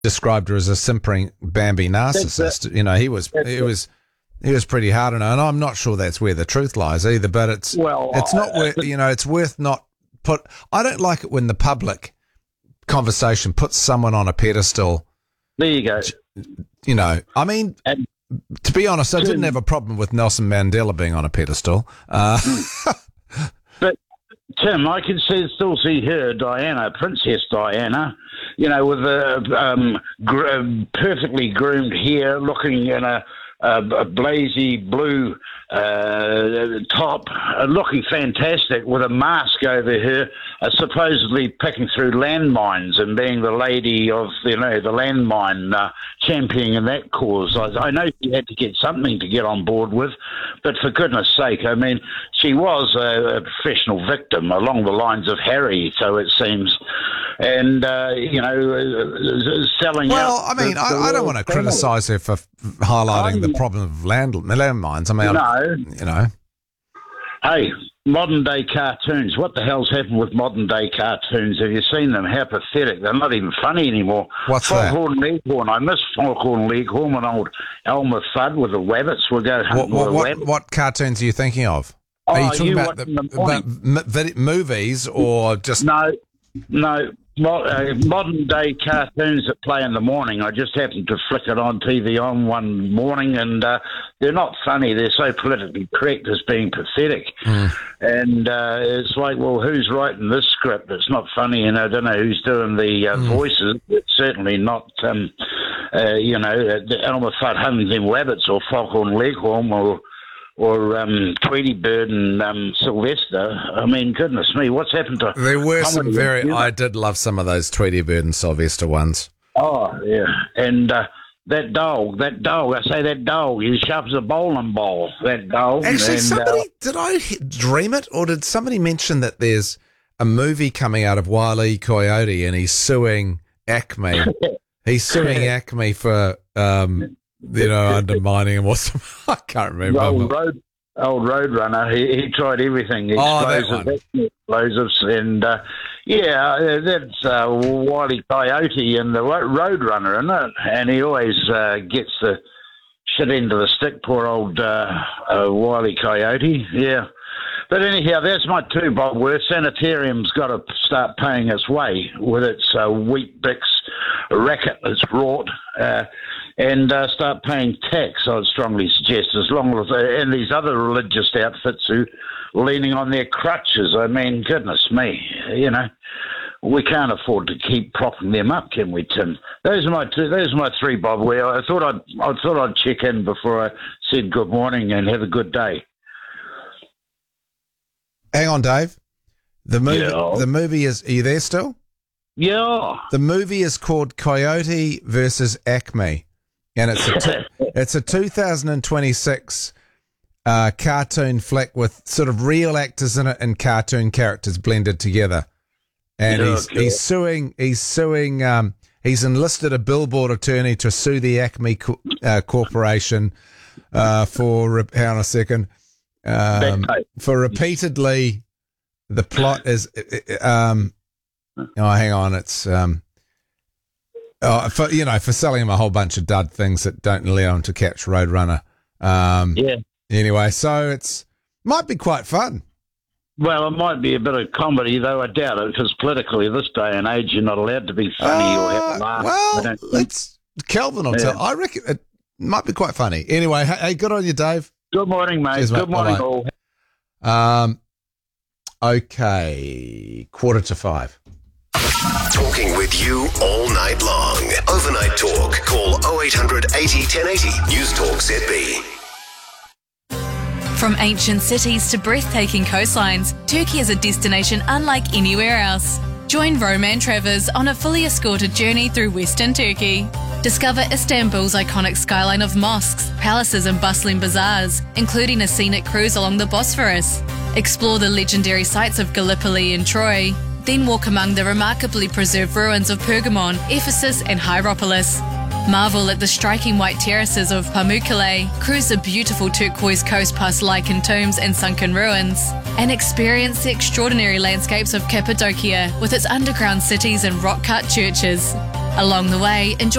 described her as a simpering Bambi narcissist. You know, he was pretty hard on her, and I'm not sure that's where the truth lies either. But it's not worth, you know, it's worth not put. I don't like it when the public conversation puts someone on a pedestal. There you go. You know, I mean, to be honest, I didn't have a problem with Nelson Mandela being on a pedestal. But Tim, I can still see her, Diana, Princess Diana, you know, with a perfectly groomed hair, looking in a blazy blue top, looking fantastic, with a mask over her, supposedly picking through landmines and being the lady of, you know, the landmine championing in that cause. I know she had to get something to get on board with, but for goodness sake, I mean, she was a professional victim along the lines of Harry, so it seems. And, you know, selling out. Well, I mean, I don't want to criticise her for highlighting the problem of landmines. I mean, you know. Hey, modern day cartoons. What the hell's happened with modern day cartoons? Have you seen them? How pathetic. They're not even funny anymore. What's that? Foghorn Leghorn. I miss Foghorn Leghorn when old Elmer Fudd with the rabbits would go hunting with the rabbits. What cartoons are you thinking of? Are you talking about movies or just... No. Modern day cartoons that play in the morning. I just happened to flick it on TV on one morning, and they're not funny. They're so politically correct as being pathetic. And it's like, well, who's writing this script? It's not funny, and I don't know who's doing the voices. It's certainly not, you know, Elmer Fudd hunting them rabbits, or Foghorn Leghorn, or Tweety Bird and Sylvester. I mean, goodness me, what's happened to... There were some I did love some of those Tweety Bird and Sylvester ones. Oh, yeah. And that dog, I say that dog, he shoves a bowling ball, that dog. Actually, did I dream it, or did somebody mention that there's a movie coming out of Wile E. Coyote and he's suing Acme? He's suing Acme for... you know, undermining him or something. I can't remember. Old Roadrunner. He tried everything. Explosives, and that's Wile E. Coyote and the Roadrunner, isn't it? And he always gets the shit into the stick. Poor old Wile E. Coyote. Yeah. But anyhow, that's my two, Bob Worth. Sanitarium's got to start paying its way with its wheat bix racket that's wrought. And start paying tax, I would strongly suggest, as long as and these other religious outfits who are leaning on their crutches. I mean, goodness me, you know, we can't afford to keep propping them up, can we, Tim? Those are my three, Bob. Where I thought I'd check in before I said good morning and have a good day. Hang on, Dave. The movie is. Are you there still? Yeah. The movie is called Coyote versus Acme. And it's a 2026 cartoon flick with sort of real actors in it and cartoon characters blended together. And he's suing. He's enlisted a billboard attorney to sue the Acme Corporation for hang on a second for repeatedly. The plot is hang on, it's for selling him a whole bunch of dud things that don't allow him to catch Roadrunner. Anyway, so it's might be quite fun. Well, it might be a bit of comedy, though I doubt it, because politically, this day and age, you're not allowed to be funny or have a laugh. Well, Kelvin will tell. I reckon it might be quite funny. Anyway, hey, good on you, Dave. Good morning, mate. Cheers, mate. Good morning, all. Okay, 4:45. Talking with you all night long. Overnight talk. Call 0800 80 1080. News Talk ZB. From ancient cities to breathtaking coastlines, Turkey is a destination unlike anywhere else. Join Roman Travers on a fully escorted journey through Western Turkey. Discover Istanbul's iconic skyline of mosques, palaces and bustling bazaars, including a scenic cruise along the Bosphorus. Explore the legendary sites of Gallipoli and Troy. Then walk among the remarkably preserved ruins of Pergamon, Ephesus and Hierapolis. Marvel at the striking white terraces of Pamukkale, cruise the beautiful turquoise coast past lichened tombs and sunken ruins, and experience the extraordinary landscapes of Cappadocia with its underground cities and rock-cut churches. Along the way, enjoy